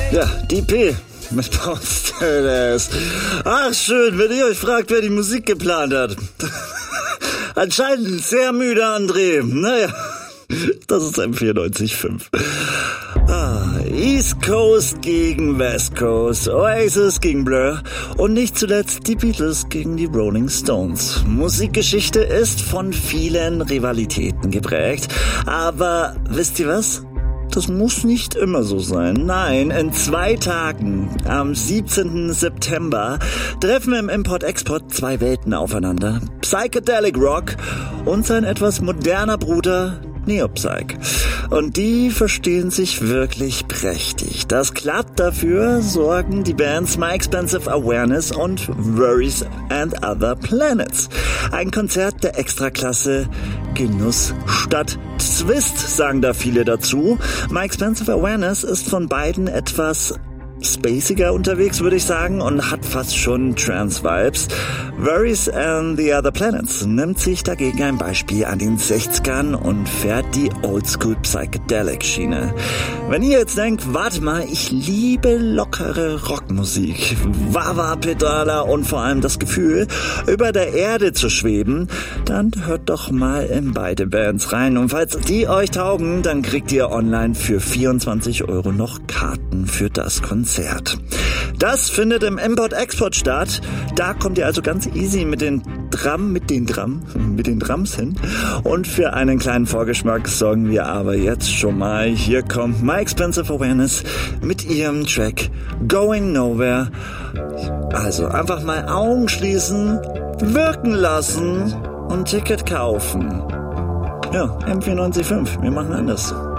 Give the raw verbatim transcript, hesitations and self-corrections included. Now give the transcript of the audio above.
Ja, D P mit Post-Stardust. Ach schön, wenn ihr euch fragt, wer die Musik geplant hat. Anscheinend ein sehr müder André. Naja, das ist M vierundneunzig Komma fünf. Ah, East Coast gegen West Coast, Oasis gegen Blur und nicht zuletzt die Beatles gegen die Rolling Stones. Musikgeschichte ist von vielen Rivalitäten geprägt, aber wisst ihr was? Das muss nicht immer so sein. Nein, in zwei Tagen, am siebzehnten September, treffen im Import-Export zwei Welten aufeinander. Psychedelic Rock und sein etwas moderner Bruder Neopsych. Und die verstehen sich wirklich prächtig. Das klappt, dafür sorgen die Bands My Expensive Awareness und Worries and Other Planets. Ein Konzert der Extraklasse, Genuss statt Twist, sagen da viele dazu. My Expensive Awareness ist von beiden etwas spaciger unterwegs, würde ich sagen, und hat fast schon Trance-Vibes. Worries and the Other Planets nimmt sich dagegen ein Beispiel an den sechzigern und fährt die Oldschool-Psychedelic-Schiene. Wenn ihr jetzt denkt, warte mal, ich liebe lockere Rockmusik, Wah-Wah-Pedaler und vor allem das Gefühl, über der Erde zu schweben, dann hört doch mal in beide Bands rein. Und falls die euch taugen, dann kriegt ihr online für vierundzwanzig Euro noch Karten für das Konzert. Das findet im Import-Export statt. Da kommt ihr also ganz easy mit den Drum, mit den Drum, mit den Drums hin. Und für einen kleinen Vorgeschmack sorgen wir aber jetzt schon mal. Hier kommt My Expensive Awareness mit ihrem Track Going Nowhere. Also einfach mal Augen schließen, wirken lassen und Ticket kaufen. Ja, M vierundneunzig Komma fünf, wir machen anders.